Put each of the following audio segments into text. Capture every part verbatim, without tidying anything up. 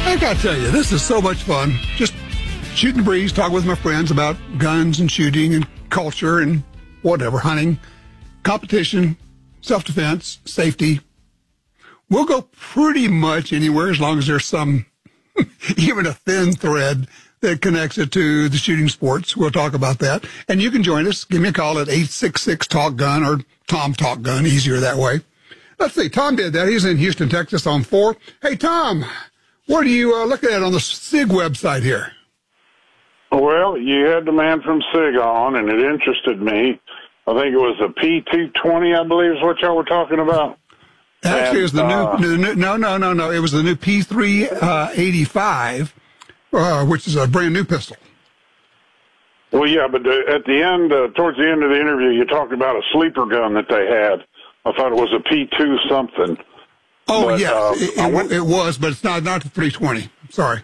I gotta tell you, this is so much fun. Just shooting the breeze, talking with my friends about guns and shooting and culture and whatever, hunting, competition, self-defense, safety. We'll go pretty much anywhere as long as there's some, even a thin thread that connects it to the shooting sports. We'll talk about that. And you can join us. Give me a call at eight six six, talk gun or Tom Talk Gun, easier that way. Let's see, Tom did that. He's in Houston, Texas on four. Hey, Tom, what are you uh, looking at on the SIG website here? Well, you had the man from SIG on, and it interested me. I think it was a P two twenty, I believe is what y'all were talking about. Actually, and, it was the uh, new, new, no, no, no, no. It was the new P three eighty-five, uh, which is a brand new pistol. Well, yeah, but the, at the end, uh, towards the end of the interview, you talked about a sleeper gun that they had. I thought it was a P two something. Oh, but, yeah, uh, it, it, went, it was, but it's not not the three twenty. Sorry.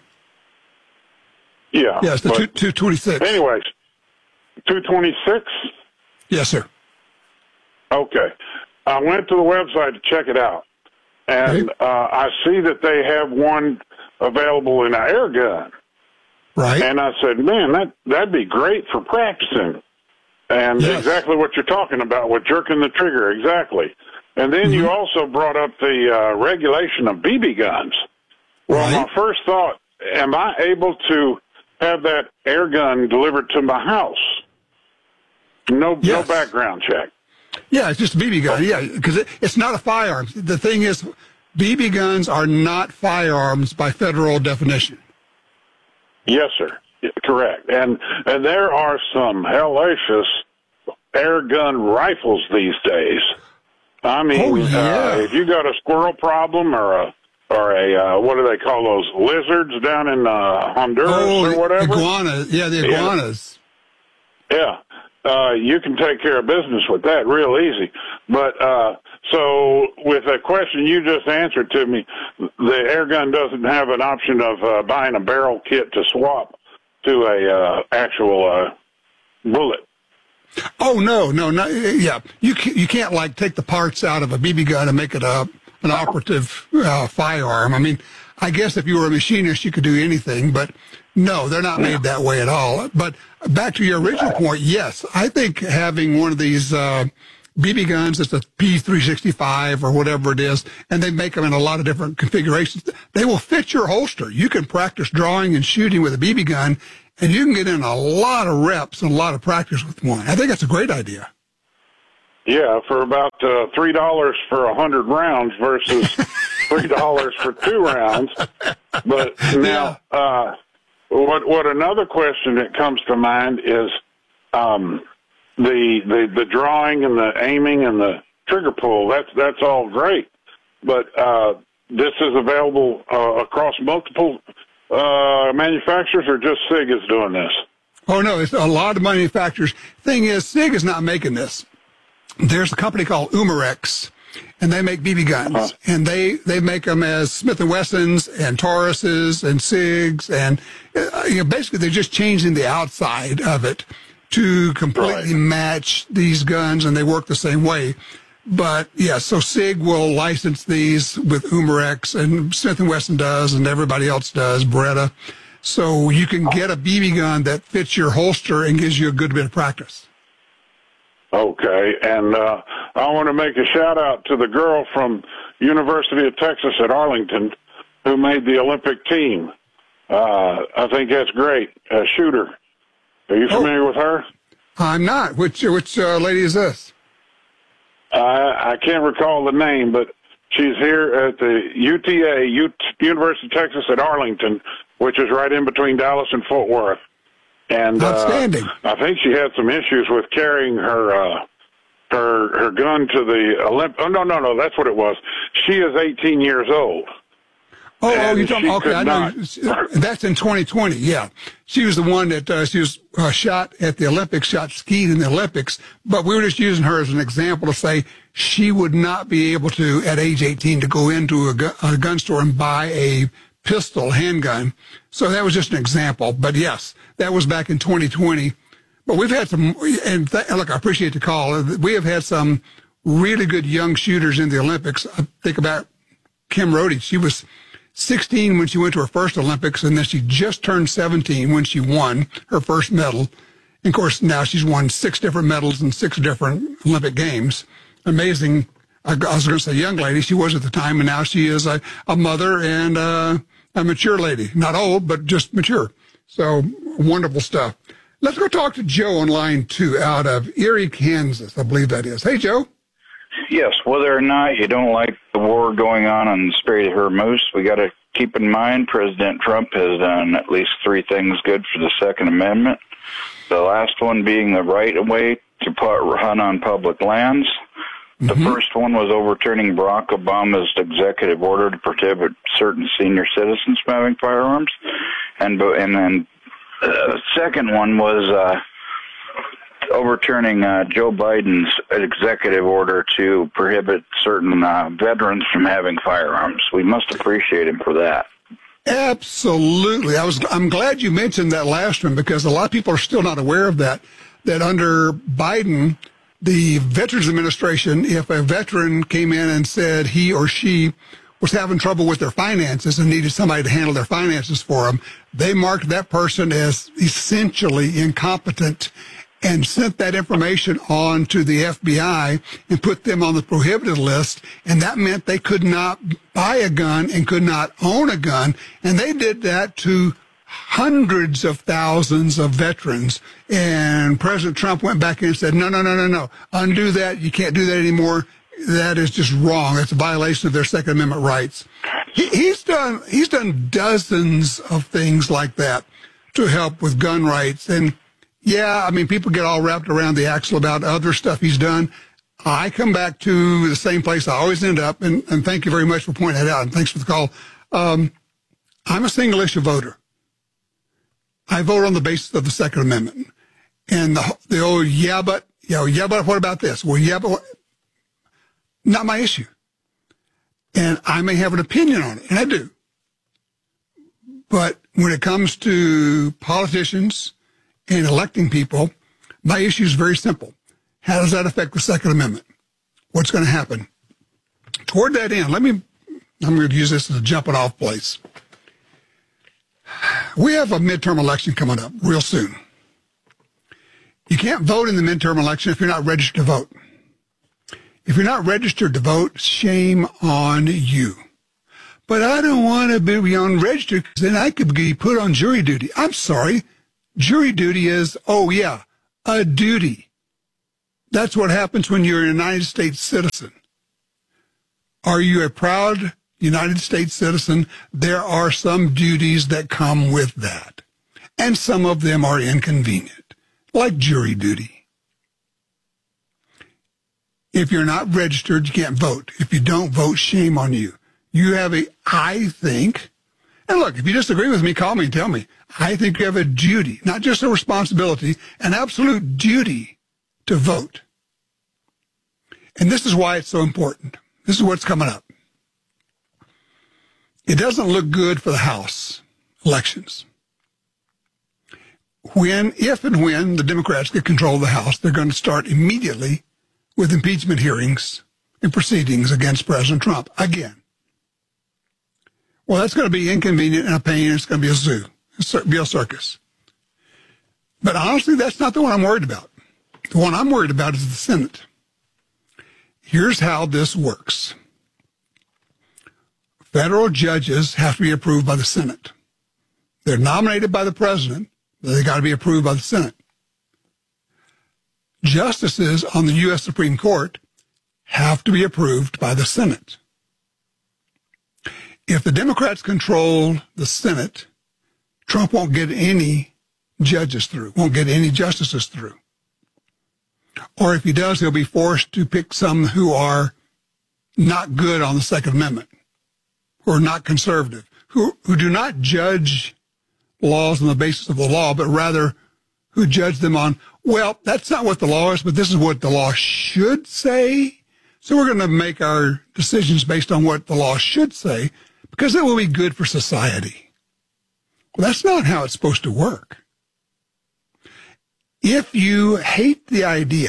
Yeah. Yeah, it's the but, two twenty-six. Anyways, two twenty-six? Yes, sir. Okay. I went to the website to check it out, and right. uh, I see that they have one available in an air gun. Right. And I said, man, that, that'd be great for practicing. And yes. exactly what you're talking about with jerking the trigger, exactly. And then mm-hmm. you also brought up the uh, regulation of B B guns. Well, right. my first thought, am I able to have that air gun delivered to my house? No, yes. no background check. Yeah, it's just a B B gun. Yeah, because it, it's not a firearm. The thing is, B B guns are not firearms by federal definition. Yes, sir. Correct. And and there are some hellacious air gun rifles these days. I mean, oh, yeah. uh, if you got a squirrel problem or a or a uh, what do they call those lizards down in uh, Honduras oh, or whatever? Iguanas. Yeah, the iguanas. Yeah. yeah. Uh, you can take care of business with that real easy. But uh, so with a question you just answered to me, the air gun doesn't have an option of uh, buying a barrel kit to swap to a uh, actual uh, bullet. Oh no, no, no. Yeah, you can't, you can't like take the parts out of a B B gun and make it a an operative uh, firearm. I mean, I guess if you were a machinist, you could do anything, but no, they're not made that way at all. But back to your original point, yes, I think having one of these uh, B B guns, it's a P three sixty-five or whatever it is, and they make them in a lot of different configurations. They will fit your holster. You can practice drawing and shooting with a B B gun, and you can get in a lot of reps and a lot of practice with one. I think that's a great idea. Yeah, for about uh, three dollars for a hundred rounds versus three dollars for two rounds. But now, yeah. uh, what what another question that comes to mind is um, the the the drawing and the aiming and the trigger pull. That's that's all great, but uh, this is available uh, across multiple uh, manufacturers, or just SIG is doing this? Oh no, it's a lot of manufacturers. Thing is, SIG is not making this. There's a company called Umarex, and they make B B guns, uh-huh. and they, they make them as Smith and Wessons and Tauruses and SIGs, and uh, you know, basically they're just changing the outside of it to completely right. match these guns, and they work the same way. But yeah, so SIG will license these with Umarex, and Smith and Wesson does, and everybody else does, Beretta. So you can get a B B gun that fits your holster and gives you a good bit of practice. Okay, and uh, I want to make a shout-out to the girl from University of Texas at Arlington who made the Olympic team. Uh, I think that's great. A shooter. Are you familiar oh, with her? I'm not. Which which uh, lady is this? I, I can't recall the name, but she's here at the U T A, U- University of Texas at Arlington, which is right in between Dallas and Fort Worth. And Outstanding. Uh, I think she had some issues with carrying her uh, her her gun to the Olymp. Oh no, no, no, that's what it was. She is eighteen years old. Oh, oh you're talking. Okay, I know. Not. That's in twenty twenty. Yeah, she was the one that uh, she was uh, shot at the Olympics, shot skied in the Olympics. But we were just using her as an example to say she would not be able to, at age eighteen, to go into a, gu- a gun store and buy a pistol, handgun. So that was just an example. But yes, that was back in twenty twenty. But we've had some, and th- look, I appreciate the call. We have had some really good young shooters in the Olympics. I think about Kim Rhodey. She was sixteen when she went to her first Olympics, and then she just turned seventeen when she won her first medal. And of course, now she's won six different medals in six different Olympic Games. Amazing. I was going to say young lady. She was at the time, and now she is a, a mother and uh, a mature lady. Not old, but just mature. So wonderful stuff. Let's go talk to Joe on line two out of Erie, Kansas. I believe that is. Hey, Joe. Yes, whether or not you don't like the war going on in the Strait of Hormuz, we got to keep in mind President Trump has done at least three things good for the Second Amendment. The last one being the right of way to put, hunt on public lands. The mm-hmm. first one was overturning Barack Obama's executive order to prohibit certain senior citizens from having firearms. And, and then the uh, second one was uh, overturning uh, Joe Biden's executive order to prohibit certain uh, veterans from having firearms. We must appreciate him for that. Absolutely. I was, I'm glad you mentioned that last one, because a lot of people are still not aware of that, that under Biden, the Veterans Administration, if a veteran came in and said he or she was having trouble with their finances and needed somebody to handle their finances for them, they marked that person as essentially incompetent and sent that information on to the F B I and put them on the prohibited list. And that meant they could not buy a gun and could not own a gun. And they did that to hundreds of thousands of veterans. And President Trump went back in and said, no, no, no, no, no, undo that. You can't do that anymore. That is just wrong. That's a violation of their Second Amendment rights. He, he's done, he's done dozens of things like that to help with gun rights. And yeah, I mean, people get all wrapped around the axle about other stuff he's done. I come back to the same place I always end up. And, and thank you very much for pointing that out. And thanks for the call. Um, I'm a single issue voter. I vote on the basis of the Second Amendment. And the, the old, yeah, but, you know, yeah, but what about this? Well, yeah, but what? Not my issue. And I may have an opinion on it, and I do. But when it comes to politicians and electing people, my issue is very simple. How does that affect the Second Amendment? What's going to happen? Toward that end, let me, I'm going to use this as a jumping off place. We have a midterm election coming up real soon. You can't vote in the midterm election if you're not registered to vote. If you're not registered to vote, shame on you. But I don't want to be unregistered because then I could be put on jury duty. I'm sorry. Jury duty is, oh yeah, a duty. That's what happens when you're a United States citizen. Are you a proud United States citizen? There are some duties that come with that. And some of them are inconvenient, like jury duty. If you're not registered, you can't vote. If you don't vote, shame on you. You have a, I think, and look, if you disagree with me, call me and tell me. I think you have a duty, not just a responsibility, an absolute duty to vote. And this is why it's so important. This is what's coming up. It doesn't look good for the House elections. When, if and when the Democrats get control of the House, they're going to start immediately with impeachment hearings and proceedings against President Trump again. Well, that's going to be inconvenient and a pain, and it's going to be a zoo. It's be a circus. But honestly, that's not the one I'm worried about. The one I'm worried about is the Senate. Here's how this works. Federal judges have to be approved by the Senate. They're nominated by the president, but they got to be approved by the Senate. Justices on the U S Supreme Court have to be approved by the Senate. If the Democrats control the Senate, Trump won't get any judges through, won't get any justices through. Or if he does, he'll be forced to pick some who are not good on the Second Amendment, who are not conservative, who, who do not judge laws on the basis of the law, but rather who judge them on, well, that's not what the law is, but this is what the law should say. So we're going to make our decisions based on what the law should say, because it will be good for society. Well, that's not how it's supposed to work. If you hate the idea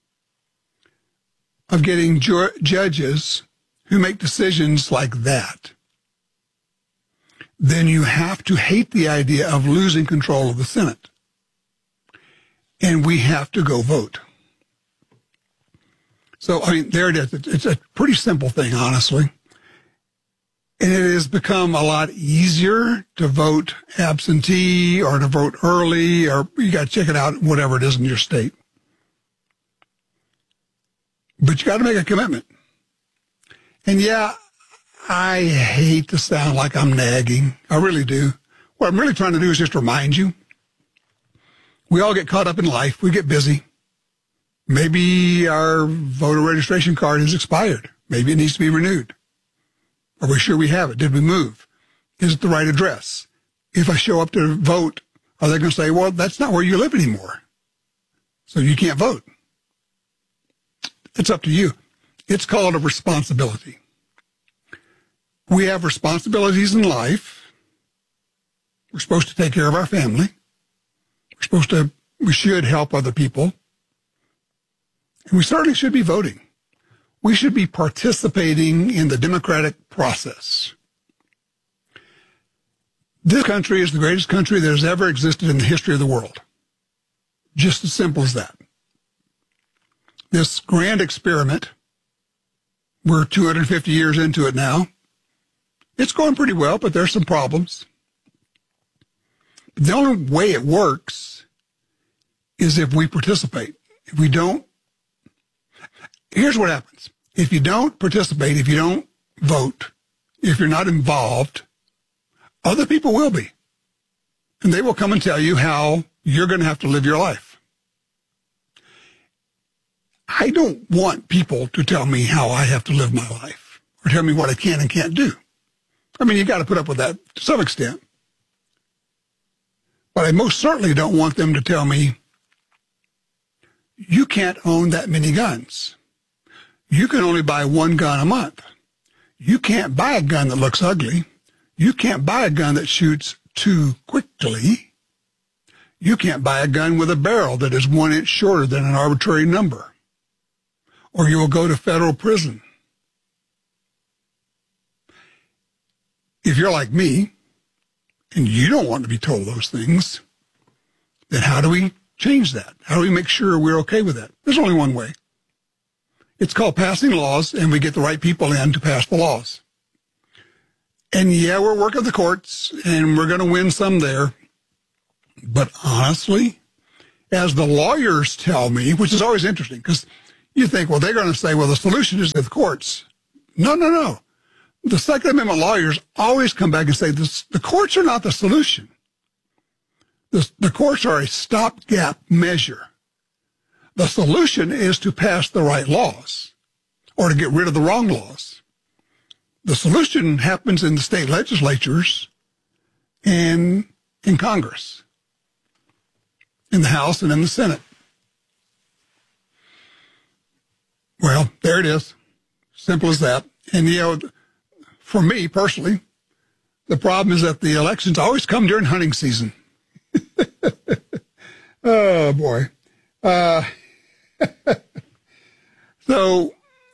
of getting ju- judges who make decisions like that, then you have to hate the idea of losing control of the Senate. And we have to go vote. So, I mean, there it is. It's a pretty simple thing, honestly. And it has become a lot easier to vote absentee or to vote early, or you got to check it out, whatever it is in your state. But you got to make a commitment. And yeah, I hate to sound like I'm nagging. I really do. What I'm really trying to do is just remind you. We all get caught up in life. We get busy. Maybe our voter registration card is expired. Maybe it needs to be renewed. Are we sure we have it? Did we move? Is it the right address? If I show up to vote, are they going to say, well, that's not where you live anymore, so you can't vote? It's up to you. It's called a responsibility. We have responsibilities in life. We're supposed to take care of our family. We're supposed to, we should help other people. And we certainly should be voting. We should be participating in the democratic process. This country is the greatest country that has ever existed in the history of the world. Just as simple as that. This grand experiment, we're two hundred fifty years into it now. It's going pretty well, but there's some problems. The only way it works is if we participate. If we don't, here's what happens. If you don't participate, if you don't vote, if you're not involved, other people will be. And they will come and tell you how you're going to have to live your life. I don't want people to tell me how I have to live my life or tell me what I can and can't do. I mean, you got to put up with that to some extent. But I most certainly don't want them to tell me, you can't own that many guns. You can only buy one gun a month. You can't buy a gun that looks ugly. You can't buy a gun that shoots too quickly. You can't buy a gun with a barrel that is one inch shorter than an arbitrary number, or you will go to federal prison. If you're like me, and you don't want to be told those things, then how do we change that? How do we make sure we're okay with that? There's only one way. It's called passing laws, and we get the right people in to pass the laws. And yeah, we're working the courts, and we're going to win some there. But honestly, as the lawyers tell me, which is always interesting, because you think, well, they're going to say, well, the solution is the courts. No, no, no. The Second Amendment lawyers always come back and say, this, the courts are not the solution. The, the courts are a stopgap measure. The solution is to pass the right laws or to get rid of the wrong laws. The solution happens in the state legislatures and in Congress, in the House and in the Senate. Well, there it is. Simple as that. And, you know, for me personally, the problem is that the elections always come during hunting season. Oh, boy. Uh, so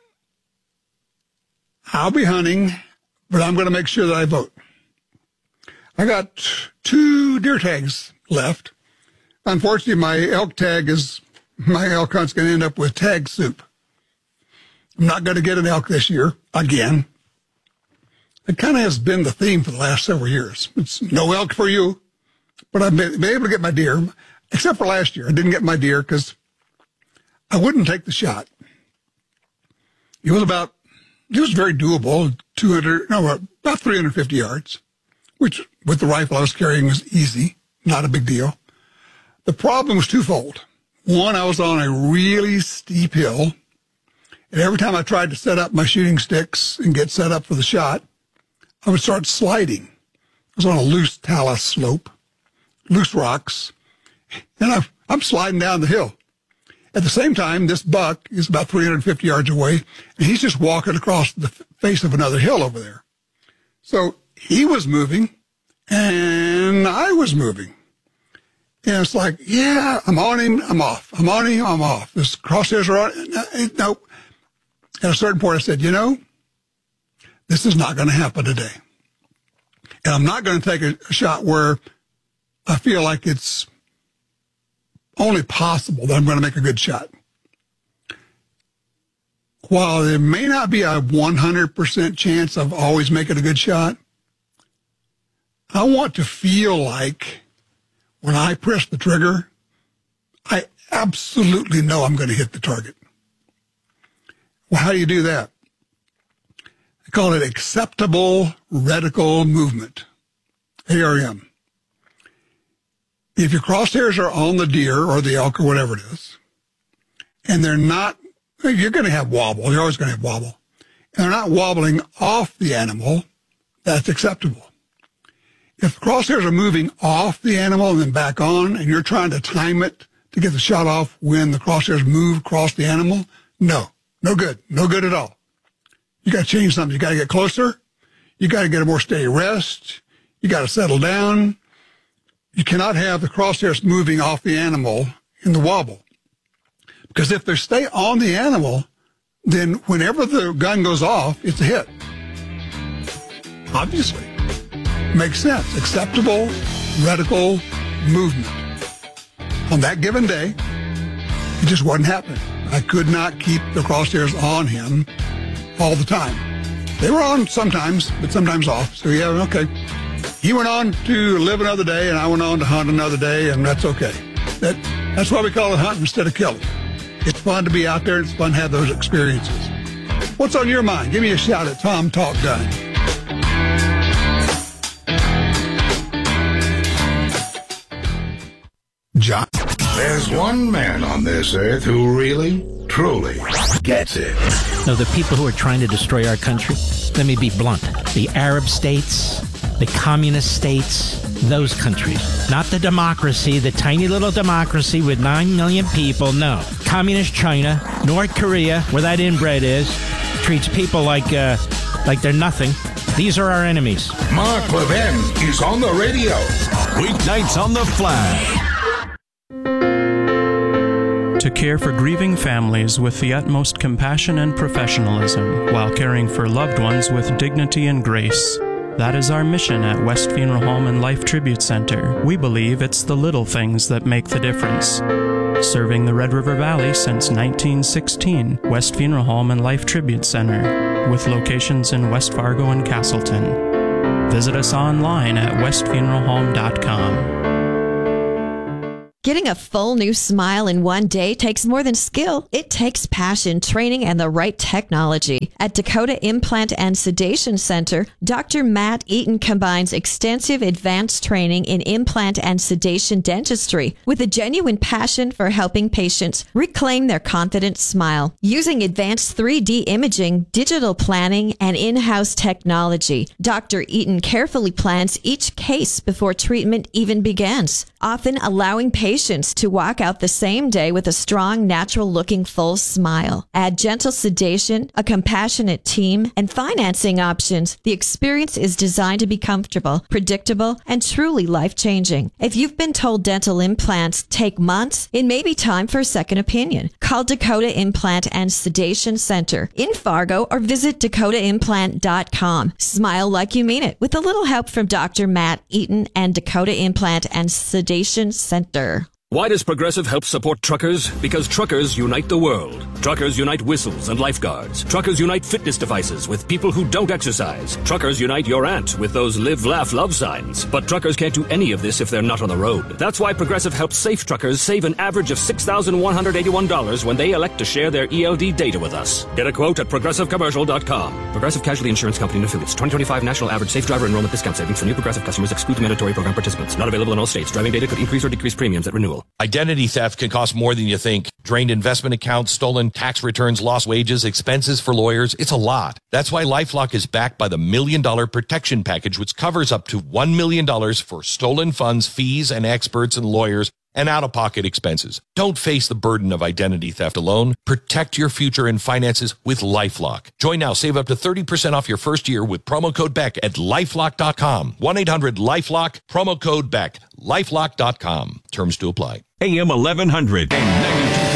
I'll be hunting, but I'm going to make sure that I vote. I got two deer tags left. Unfortunately, my elk tag is, my elk hunt's going to end up with tag soup. I'm not going to get an elk this year again. It kind of has been the theme for the last several years. It's no elk for you, but I've been, been able to get my deer, except for last year. I didn't get my deer because I wouldn't take the shot. It was about, it was very doable, two hundred, no, about three hundred fifty yards, which with the rifle I was carrying was easy, not a big deal. The problem was twofold. One, I was on a really steep hill, and every time I tried to set up my shooting sticks and get set up for the shot, I would start sliding. I was on a loose talus slope, loose rocks, and I'm, I'm sliding down the hill. At the same time, this buck is about three hundred fifty yards away, and he's just walking across the face of another hill over there. So he was moving, and I was moving. And it's like, yeah, I'm on him, I'm off. I'm on him, I'm off. This crosshairs are on. No. At a certain point, I said, you know, this is not going to happen today. And I'm not going to take a, a shot where I feel like it's only possible that I'm going to make a good shot. While there may not be a one hundred percent chance of always making a good shot, I want to feel like when I press the trigger, I absolutely know I'm going to hit the target. Well, how do you do that? I call it acceptable reticle movement, A R M. If your crosshairs are on the deer or the elk or whatever it is, and they're not, you're going to have wobble. You're always going to have wobble. And they're not wobbling off the animal, that's acceptable. If the crosshairs are moving off the animal and then back on, and you're trying to time it to get the shot off when the crosshairs move across the animal, no, no good, no good at all. You got to change something. You got to get closer. You got to get a more steady rest. You got to settle down. You cannot have the crosshairs moving off the animal in the wobble. Because if they stay on the animal, then whenever the gun goes off, it's a hit. Obviously. Makes sense. Acceptable reticle movement. On that given day, it just wasn't happening. I could not keep the crosshairs on him all the time. They were on sometimes, but sometimes off. So yeah, okay. He went on to live another day, and I went on to hunt another day, and that's okay. That, that's why we call it hunting instead of killing. It's fun to be out there. It's fun to have those experiences. What's on your mind? Give me a shout at Tom Talk Gun. John. There's one man on this earth who really, truly gets it. No, the people who are trying to destroy our country, let me be blunt, the Arab states, the communist states, those countries. Not the democracy, the tiny little democracy with nine million people, no. Communist China, North Korea, where that inbred is, treats people like, uh, like they're nothing. These are our enemies. Mark Levin is on the radio. Weeknights on the Flash. To care for grieving families with the utmost compassion and professionalism while caring for loved ones with dignity and grace. That is our mission at West Funeral Home and Life Tribute Center. We believe it's the little things that make the difference. Serving the Red River Valley since nineteen sixteen, West Funeral Home and Life Tribute Center, with locations in West Fargo and Castleton. Visit us online at west funeral home dot com. Getting a full new smile in one day takes more than skill. It takes passion, training, and the right technology. At Dakota Implant and Sedation Center, Doctor Matt Eaton combines extensive advanced training in implant and sedation dentistry with a genuine passion for helping patients reclaim their confident smile. Using advanced three D imaging, digital planning, and in-house technology, Doctor Eaton carefully plans each case before treatment even begins, often allowing patients Patients to walk out the same day with a strong, natural-looking full smile. Add gentle sedation, a compassionate team, and financing options. The experience is designed to be comfortable, predictable, and truly life-changing. If you've been told dental implants take months, it may be time for a second opinion. Call Dakota Implant and Sedation Center in Fargo or visit dakota implant dot com. Smile like you mean it with a little help from Doctor Matt Eaton and Dakota Implant and Sedation Center. Why does Progressive help support truckers? Because truckers unite the world. Truckers unite whistles and lifeguards. Truckers unite fitness devices with people who don't exercise. Truckers unite your aunt with those live, laugh, love signs. But truckers can't do any of this if they're not on the road. That's why Progressive helps safe truckers save an average of six thousand one hundred eighty-one dollars when they elect to share their E L D data with us. Get a quote at progressive commercial dot com. Progressive Casualty Insurance Company and Affiliates. twenty twenty-five National Average Safe Driver Enrollment Discount Savings for new Progressive customers exclude mandatory program participants. Not available in all states. Driving data could increase or decrease premiums at renewal. Identity theft can cost more than you think. Drained investment accounts, stolen tax returns, lost wages, expenses for lawyers. It's a lot. That's why LifeLock is backed by the Million Dollar Protection Package, which covers up to one million dollars for stolen funds, fees, and experts and lawyers, and out-of-pocket expenses. Don't face the burden of identity theft alone. Protect your future and finances with LifeLock. Join now. Save up to thirty percent off your first year with promo code Beck at lifelock dot com. one eight hundred lifelock, promo code Beck, lifelock dot com. Terms to apply. A M eleven hundred and ninety-two